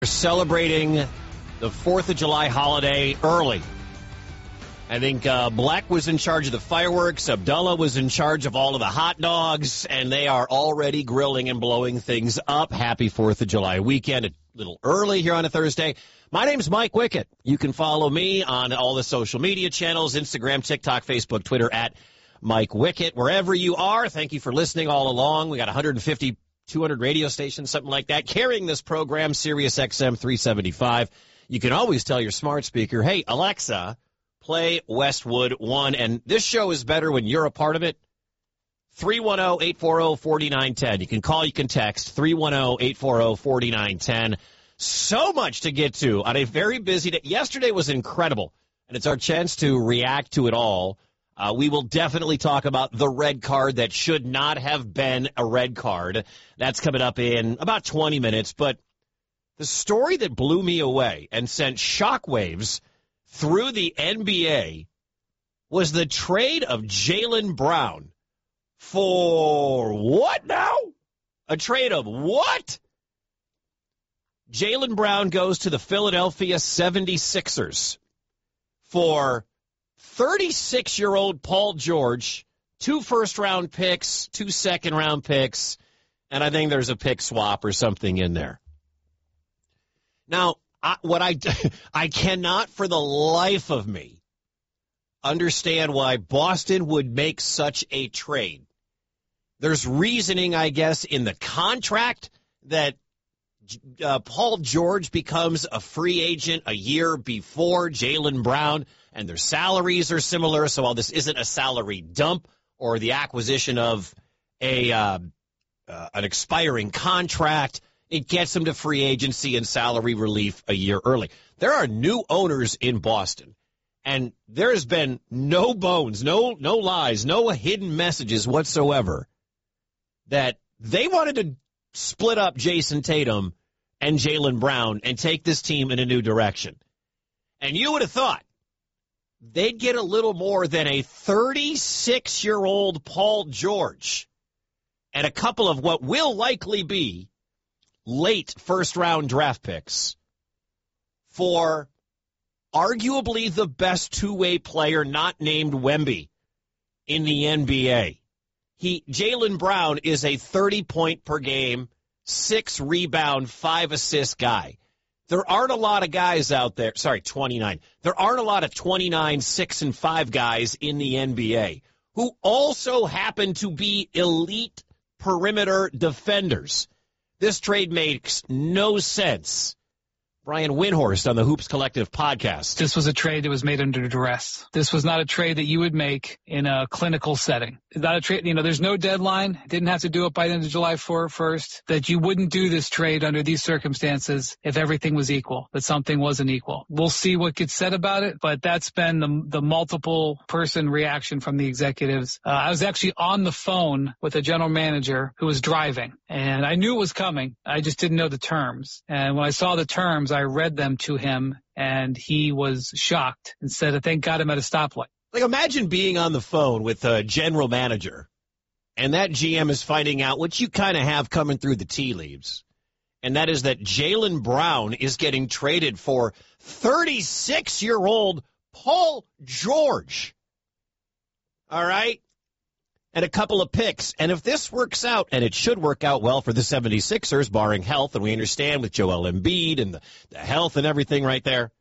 We're celebrating the 4th of July holiday early. I think Black was in charge of the fireworks. Abdullah was in charge of all of the hot dogs, and they are already grilling and blowing things up. Happy 4th of July weekend. A little early here on a Thursday. My name's Mike Wickett. You can follow me on all the social media channels, Instagram, TikTok, Facebook, Twitter, at Mike Wickett. Wherever you are, thank you for listening all along. We got 150, 200 radio stations, something like that, carrying this program, Sirius XM 375. You can always tell your smart speaker, hey, Alexa, play Westwood One. And this show is better when you're a part of it. 310-840-4910. You can call, you can text, 310-840-4910. So much to get to on a very busy day. Yesterday was incredible, and it's our chance to react to it all. We will definitely talk about the red card that should not have been a red card. That's coming up in about 20 minutes. But the story that blew me away and sent shockwaves through the NBA was the trade of Jaylen Brown for what now? A trade of what? Jaylen Brown goes to the Philadelphia 76ers for 36-year-old Paul George, 2 first-round picks, 2 second-round picks, and I think there's a pick swap or something in there. Now, I cannot for the life of me understand why Boston would make such a trade. There's reasoning, I guess, in the contract that Paul George becomes a free agent a year before Jaylen Brown, and their salaries are similar. So while this isn't a salary dump or the acquisition of an expiring contract, it gets them to free agency and salary relief a year early. There are new owners in Boston, and there has been no bones, no lies, no hidden messages whatsoever that they wanted to split up Jason Tatum and Jaylen Brown and take this team in a new direction. And you would have thought they'd get a little more than a 36-year-old Paul George and a couple of what will likely be late first-round draft picks for arguably the best two-way player not named Wemby in the NBA. Jaylen Brown is a 30-point per game, 6-rebound, 5-assist guy. There aren't a lot of guys out there. 29. There aren't a lot of 29, 6, and 5 guys in the NBA who also happen to be elite perimeter defenders. This trade makes no sense. Brian Windhorst on the Hoops Collective podcast. This was a trade that was made under duress. This was not a trade that you would make in a clinical setting. It's not a trade, there's no deadline. Didn't have to do it by the end of July 1st. That you wouldn't do this trade under these circumstances if everything was equal, that something wasn't equal. We'll see what gets said about it, but that's been the multiple person reaction from the executives. I was actually on the phone with a general manager who was driving, and I knew it was coming. I just didn't know the terms. And when I saw the terms, I read them to him, and he was shocked and said, I thank God I'm at a stoplight. Like, imagine being on the phone with a general manager, and that GM is finding out what you kind of have coming through the tea leaves, and that is that Jaylen Brown is getting traded for 36-year-old Paul George. All right? And a couple of picks. And if this works out, and it should work out well for the 76ers, barring health, and we understand with Joel Embiid and the health and everything right there,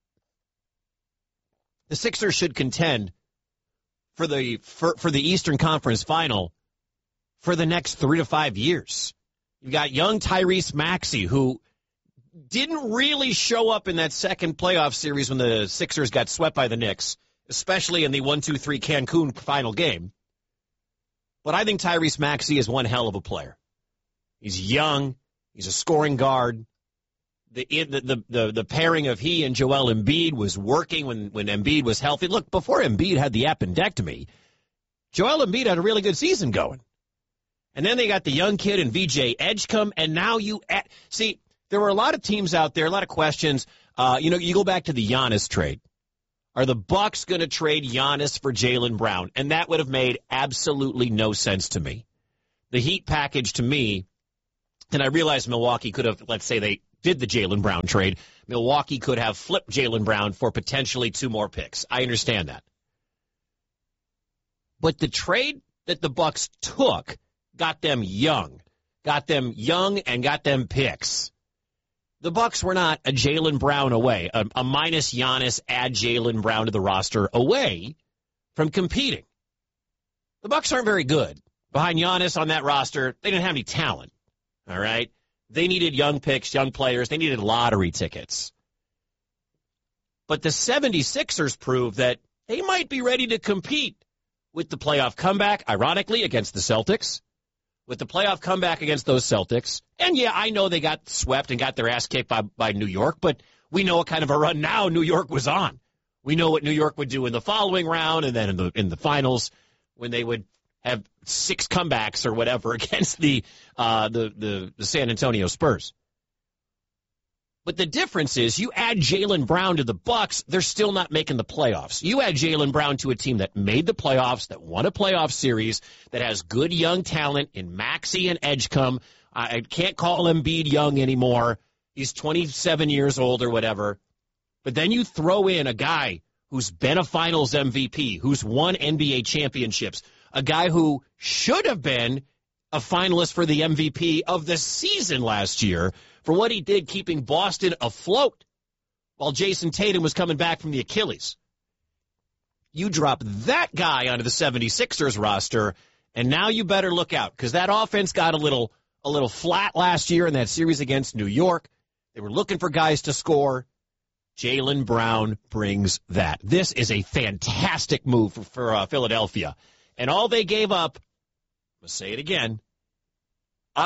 the Sixers should contend for the Eastern Conference Final for the next 3 to 5 years. You've got young Tyrese Maxey, who didn't really show up in that second playoff series when the Sixers got swept by the Knicks, especially in the 1-2-3 Cancun final game. But I think Tyrese Maxey is one hell of a player. He's young. He's a scoring guard. The pairing of he and Joel Embiid was working when Embiid was healthy. Look, before Embiid had the appendectomy, Joel Embiid had a really good season going. And then they got the young kid in VJ Edgecombe, and now see, there were a lot of teams out there, a lot of questions. You go back to the Giannis trade. Are the Bucks going to trade Giannis for Jaylen Brown? And that would have made absolutely no sense to me. The Heat package to me, and I realize Milwaukee could have, let's say they did the Jaylen Brown trade. Milwaukee could have flipped Jaylen Brown for potentially 2 more picks. I understand that. But the trade that the Bucks took got them young and got them picks. The Bucks were not a Jaylen Brown away, a minus Giannis, add Jaylen Brown to the roster away from competing. The Bucks aren't very good. Behind Giannis on that roster, they didn't have any talent. All right? They needed young picks, young players. They needed lottery tickets. But the 76ers proved that they might be ready to compete with the playoff comeback, ironically, against the Celtics. With the playoff comeback against those Celtics. And, yeah, I know they got swept and got their ass kicked by New York, but we know what kind of a run now New York was on. We know what New York would do in the following round and then in the finals when they would have 6 comebacks or whatever against the San Antonio Spurs. But the difference is you add Jaylen Brown to the Bucks, they're still not making the playoffs. You add Jaylen Brown to a team that made the playoffs, that won a playoff series, that has good young talent in Maxey and Edgecombe. I can't call Embiid young anymore. He's 27 years old or whatever. But then you throw in a guy who's been a finals MVP, who's won NBA championships, a guy who should have been a finalist for the MVP of the season last year for what he did keeping Boston afloat while Jason Tatum was coming back from the Achilles. You drop that guy onto the 76ers roster, and now you better look out because that offense got a little flat last year in that series against New York. They were looking for guys to score. Jaylen Brown brings that. This is a fantastic move for Philadelphia. And all they gave up, I'm going to say it again, a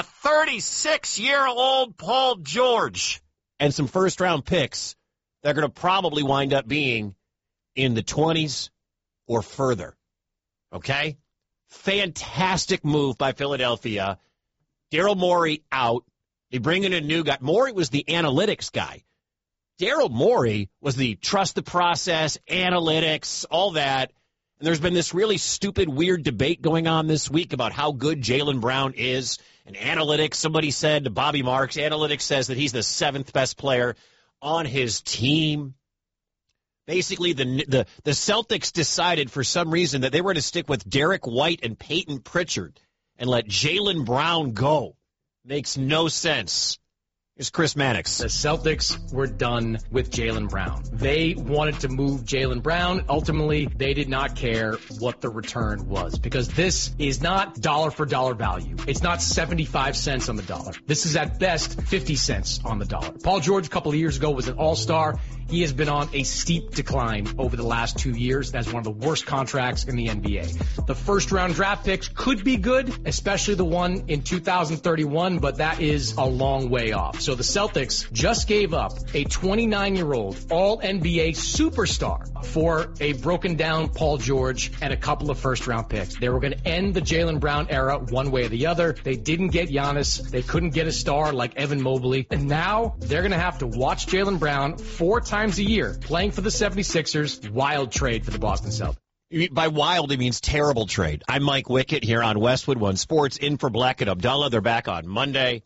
36-year-old Paul George and some first-round picks that are going to probably wind up being in the 20s or further. Okay? Fantastic move by Philadelphia. Daryl Morey out. They bring in a new guy. Morey was the analytics guy. Daryl Morey was the trust the process, analytics, all that. And there's been this really stupid, weird debate going on this week about how good Jaylen Brown is. And analytics, somebody said to Bobby Marks, analytics says that he's the 7th best player on his team. Basically, the Celtics decided for some reason that they were going to stick with Derek White and Peyton Pritchard and let Jaylen Brown go. Makes no sense. Here's Chris Mannix. The Celtics were done with Jaylen Brown. They wanted to move Jaylen Brown. Ultimately, they did not care what the return was because this is not dollar for dollar value. It's not 75 cents on the dollar. This is at best 50 cents on the dollar. Paul George a couple of years ago was an all-star. He has been on a steep decline over the last 2 years. That's one of the worst contracts in the NBA. The first-round draft picks could be good, especially the one in 2031, but that is a long way off. So the Celtics just gave up a 29-year-old all-NBA superstar for a broken-down Paul George and a couple of first-round picks. They were going to end the Jaylen Brown era one way or the other. They didn't get Giannis. They couldn't get a star like Evan Mobley. And now they're going to have to watch Jaylen Brown 4 times a year playing for the 76ers. Wild trade for the Boston Celtics. By wild, he means terrible trade. I'm Mike Wickett here on Westwood One Sports, in for Blackett Abdullah. They're back on Monday.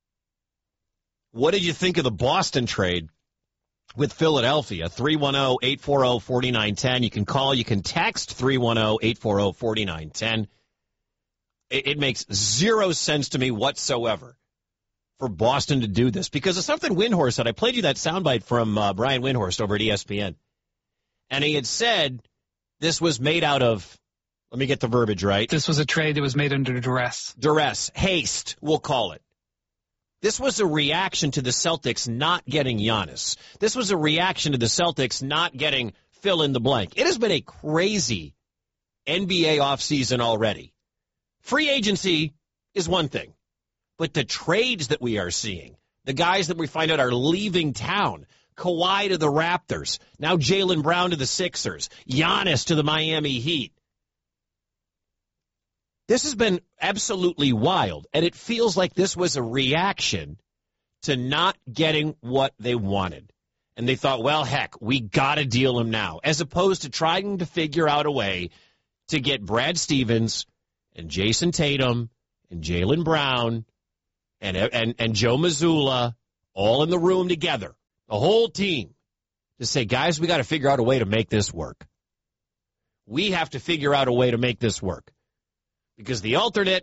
What did you think of the Boston trade with Philadelphia? 310-840-4910. You can call, you can text 310-840-4910. It makes zero sense to me whatsoever for Boston to do this because of something Windhorst said. I played you that soundbite from Brian Windhorst over at ESPN. And he had said this was made out of, let me get the verbiage right. This was a trade that was made under duress. Duress. Haste, we'll call it. This was a reaction to the Celtics not getting Giannis. This was a reaction to the Celtics not getting fill in the blank. It has been a crazy NBA offseason already. Free agency is one thing, but the trades that we are seeing, the guys that we find out are leaving town, Kawhi to the Raptors, now Jaylen Brown to the Sixers, Giannis to the Miami Heat. This has been absolutely wild, and it feels like this was a reaction to not getting what they wanted. And they thought, well, heck, we got to deal him now, as opposed to trying to figure out a way to get Brad Stevens and Jason Tatum and Jaylen Brown and Joe Mazzulla all in the room together, the whole team, to say, guys, we got to figure out a way to make this work. We have to figure out a way to make this work. Because the alternative,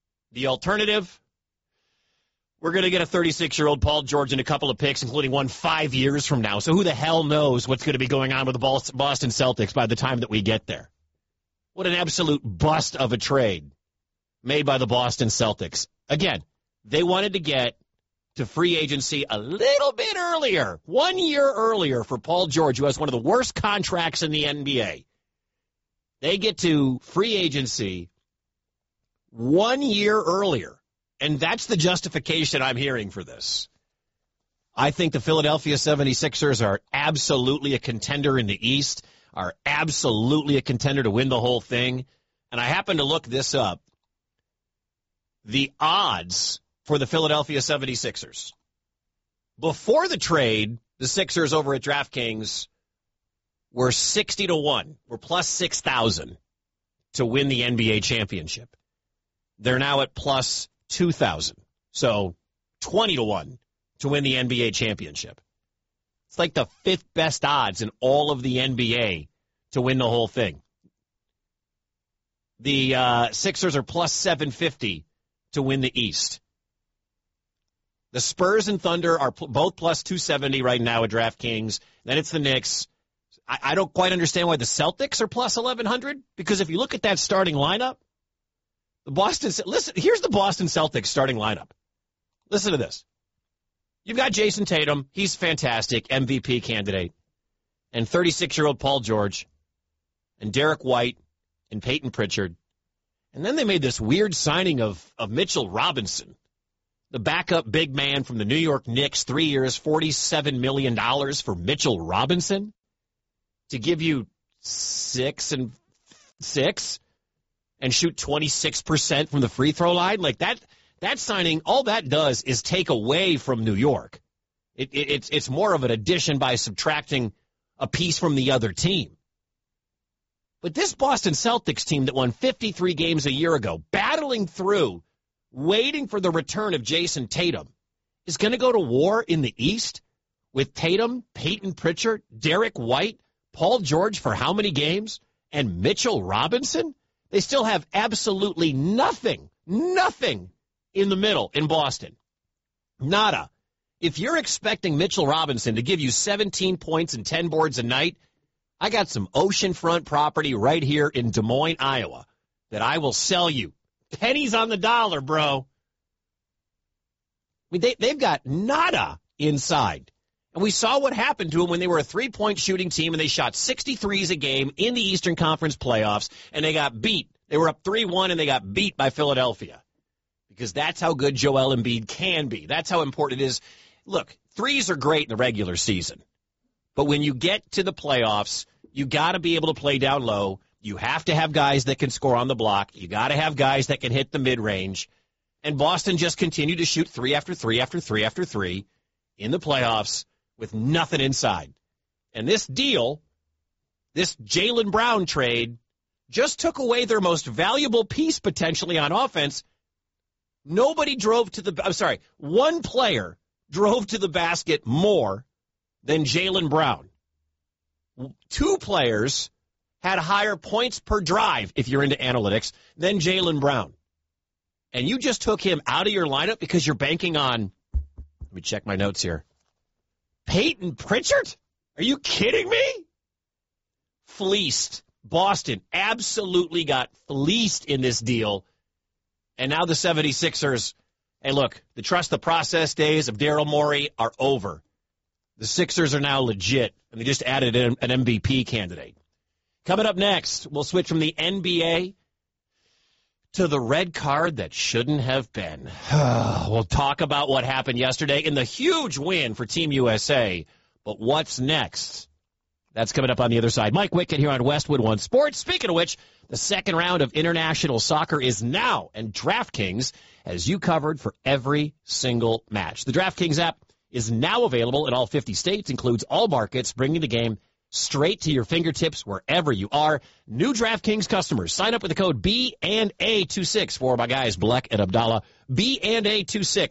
we're going to get a 36-year-old Paul George and a couple of picks, including one 5 years from now. So who the hell knows what's going to be going on with the Boston Celtics by the time that we get there? What an absolute bust of a trade made by the Boston Celtics. Again, they wanted to get to free agency a little bit earlier, 1 year earlier for Paul George, who has one of the worst contracts in the NBA. They get to free agency 1 year earlier. And that's the justification I'm hearing for this. I think the Philadelphia 76ers are absolutely a contender in the East, are absolutely a contender to win the whole thing. And I happen to look this up. The odds for the Philadelphia 76ers. Before the trade, the Sixers over at DraftKings were 60-1, were plus 6,000 to win the NBA championship. They're now at plus 2,000. So 20-1 to win the NBA championship. It's like the fifth best odds in all of the NBA to win the whole thing. The Sixers are plus 750 to win the East. The Spurs and Thunder are both plus 270 right now at DraftKings. Then it's the Knicks. I don't quite understand why the Celtics are plus 1,100, because if you look at that starting lineup, here's the Boston Celtics starting lineup. Listen to this. You've got Jason Tatum. He's fantastic, MVP candidate. And 36-year-old Paul George. And Derek White. And Peyton Pritchard. And then they made this weird signing of Mitchell Robinson, the backup big man from the New York Knicks, 3 years, $47 million for Mitchell Robinson to give you 6 and 6 and shoot 26% from the free throw line. Like that signing, all that does is take away from New York. It's more of an addition by subtracting a piece from the other team. But this Boston Celtics team that won 53 games a year ago, battling through, waiting for the return of Jason Tatum, is going to go to war in the East with Tatum, Peyton Pritchard, Derek White, Paul George for how many games, and Mitchell Robinson? They still have absolutely nothing in the middle in Boston. Nada. If you're expecting Mitchell Robinson to give you 17 points and 10 boards a night, I got some oceanfront property right here in Des Moines, Iowa, that I will sell you. Pennies on the dollar, bro. I mean, they've got nada inside. And we saw what happened to them when they were a three-point shooting team and they shot 63s a game in the Eastern Conference playoffs, and they got beat. They were up 3-1, and they got beat by Philadelphia. Because that's how good Joel Embiid can be. That's how important it is. Look, threes are great in the regular season. But when you get to the playoffs, you got to be able to play down low. You have to have guys that can score on the block. You got to have guys that can hit the mid-range. And Boston just continued to shoot 3 after 3 after 3 after 3 in the playoffs with nothing inside. And this deal, this Jaylen Brown trade, just took away their most valuable piece potentially on offense. One player drove to the basket more than Jaylen Brown. 2 players had higher points per drive, if you're into analytics, than Jaylen Brown. And you just took him out of your lineup because you're banking on, let me check my notes here, Peyton Pritchard? Are you kidding me? Fleeced. Boston absolutely got fleeced in this deal. And now the 76ers, hey, look, the trust the process days of Daryl Morey are over. The Sixers are now legit, and they just added an MVP candidate. Coming up next, we'll switch from the NBA to the red card that shouldn't have been. We'll talk about what happened yesterday in the huge win for Team USA. But what's next? That's coming up on the other side. Mike Wickett here on Westwood One Sports. Speaking of which, the second round of international soccer is now, and DraftKings has you covered for every single match. The DraftKings app is now available in all 50 states, includes all markets, bringing the game straight to your fingertips wherever you are. New DraftKings customers, sign up with the code B&A26 for my guys Black and Abdallah. B&A26.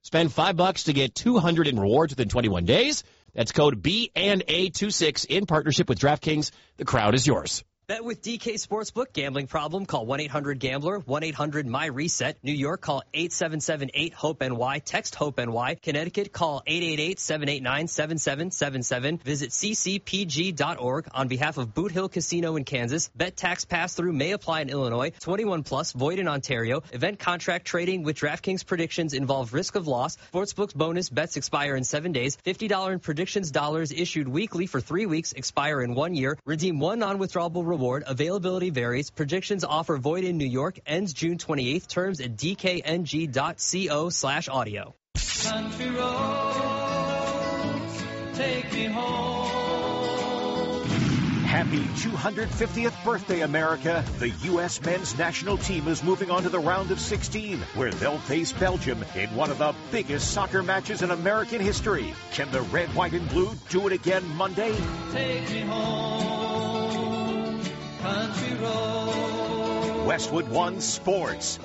Spend $5 to get $200 in rewards within 21 days. That's code B&A26 in partnership with DraftKings. The crowd is yours. Bet with DK Sportsbook. Gambling problem? Call 1-800-GAMBLER. 1-800-MY-RESET. New York, call 877-8-HOPE-NY. Text HOPE-NY. Connecticut, call 888-789-7777. Visit ccpg.org. On behalf of Boot Hill Casino in Kansas, bet tax pass-through may apply in Illinois. 21 plus, void in Ontario. Event contract trading with DraftKings predictions involve risk of loss. Sportsbook's bonus bets expire in 7 days. $50 in predictions dollars issued weekly for 3 weeks, expire in 1 year. Redeem one non-withdrawable reward. Availability varies. Predictions offer void in New York. Ends June 28th. Terms at dkng.co/audio. Country roads, take me home. Happy 250th birthday, America. The U.S. men's national team is moving on to the round of 16, where they'll face Belgium in one of the biggest soccer matches in American history. Can the red, white, and blue do it again Monday? Take me home, country road. Westwood One Sports.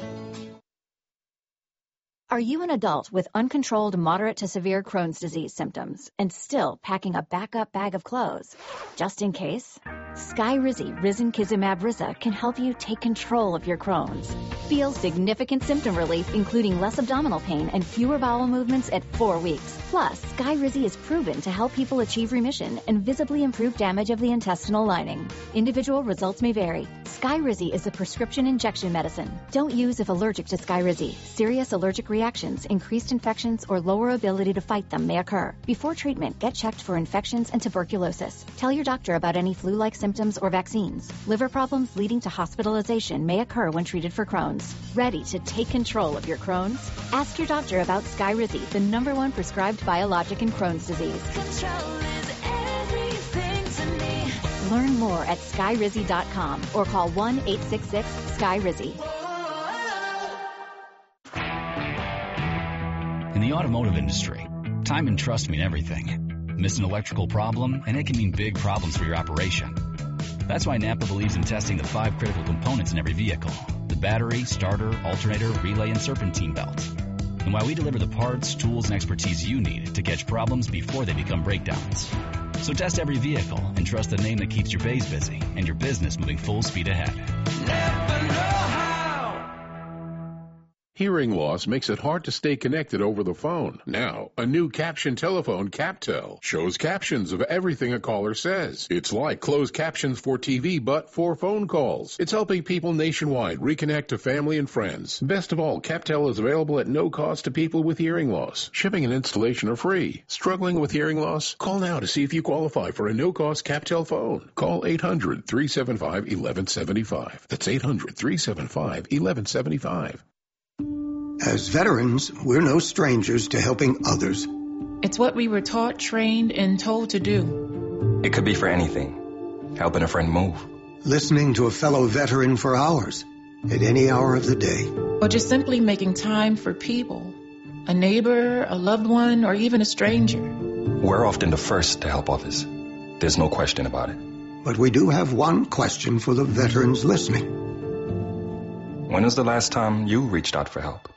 Are you an adult with uncontrolled moderate to severe Crohn's disease symptoms and still packing a backup bag of clothes? Just in case? Skyrizi Risankizumab Riza can help you take control of your Crohn's. Feel significant symptom relief, including less abdominal pain and fewer bowel movements at 4 weeks. Plus, Skyrizi is proven to help people achieve remission and visibly improve damage of the intestinal lining. Individual results may vary. Skyrizi is a prescription injection medicine. Don't use if allergic to Skyrizi. Serious allergic reactions, increased infections, or lower ability to fight them may occur. Before treatment, get checked for infections and tuberculosis. Tell your doctor about any flu-like symptoms or vaccines. Liver problems leading to hospitalization may occur when treated for Crohn's. Ready to take control of your Crohn's? Ask your doctor about Skyrizi, the #1 prescribed biologic in Crohn's disease. Control is everything to me. Learn more at skyrizi.com or call 1-866-SKYRIZI. In the automotive industry, time and trust mean everything. Miss an electrical problem, and it can mean big problems for your operation. That's why Napa believes in testing the 5 critical components in every vehicle: the battery, starter, alternator, relay, and serpentine belt. And why we deliver the parts, tools, and expertise you need to catch problems before they become breakdowns. So test every vehicle and trust the name that keeps your bays busy and your business moving full speed ahead. Never know how. Hearing loss makes it hard to stay connected over the phone. Now, a new caption telephone, CapTel, shows captions of everything a caller says. It's like closed captions for TV, but for phone calls. It's helping people nationwide reconnect to family and friends. Best of all, CapTel is available at no cost to people with hearing loss. Shipping and installation are free. Struggling with hearing loss? Call now to see if you qualify for a no-cost CapTel phone. Call 800-375-1175. That's 800-375-1175. As veterans, we're no strangers to helping others. It's what we were taught, trained, and told to do. It could be for anything. Helping a friend move. Listening to a fellow veteran for hours, at any hour of the day. Or just simply making time for people. A neighbor, a loved one, or even a stranger. We're often the first to help others. There's no question about it. But we do have one question for the veterans listening. When was the last time you reached out for help?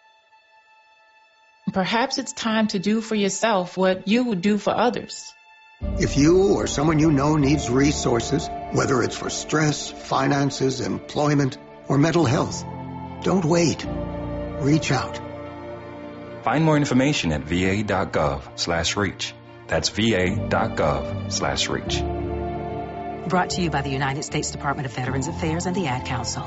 Perhaps it's time to do for yourself what you would do for others. If you or someone you know needs resources, whether it's for stress, finances, employment, or mental health, don't wait. Reach out. Find more information at va.gov/reach. That's va.gov/reach. Brought to you by the United States Department of Veterans Affairs and the Ad Council.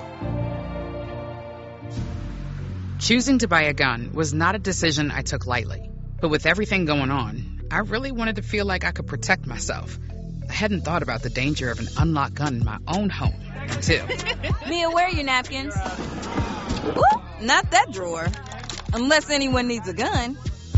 Choosing to buy a gun was not a decision I took lightly. But with everything going on, I really wanted to feel like I could protect myself. I hadn't thought about the danger of an unlocked gun in my own home until... Mia, where are your napkins? Ooh, not that drawer. Unless anyone needs a gun.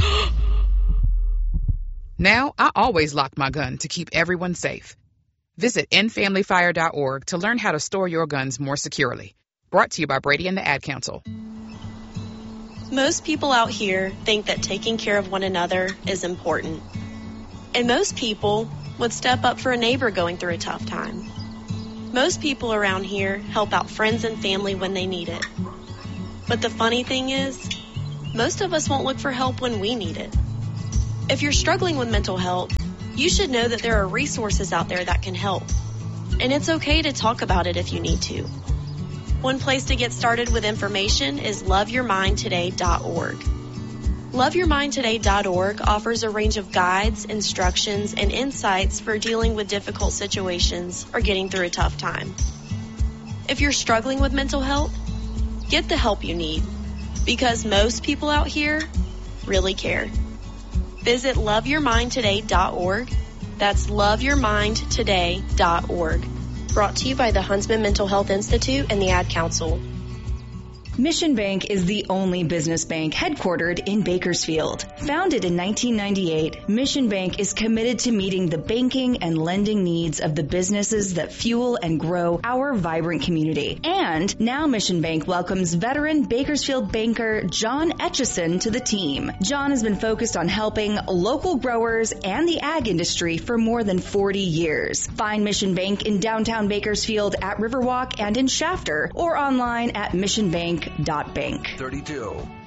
Now, I always lock my gun to keep everyone safe. Visit endfamilyfire.org to learn how to store your guns more securely. Brought to you by Brady and the Ad Council. Most people out here think that taking care of one another is important. And most people would step up for a neighbor going through a tough time. Most people around here help out friends and family when they need it. But the funny thing is, most of us won't look for help when we need it. If you're struggling with mental health, you should know that there are resources out there that can help. And it's okay to talk about it if you need to. One place to get started with information is loveyourmindtoday.org. Loveyourmindtoday.org offers a range of guides, instructions, and insights for dealing with difficult situations or getting through a tough time. If you're struggling with mental health, get the help you need, because most people out here really care. Visit loveyourmindtoday.org. That's loveyourmindtoday.org. Brought to you by the Huntsman Mental Health Institute and the Ad Council. Mission Bank is the only business bank headquartered in Bakersfield. Founded in 1998, Mission Bank is committed to meeting the banking and lending needs of the businesses that fuel and grow our vibrant community. And now Mission Bank welcomes veteran Bakersfield banker John Etchison to the team. John has been focused on helping local growers and the ag industry for more than 40 years. Find Mission Bank in downtown Bakersfield at Riverwalk and in Shafter, or online at missionbank.bank. 32.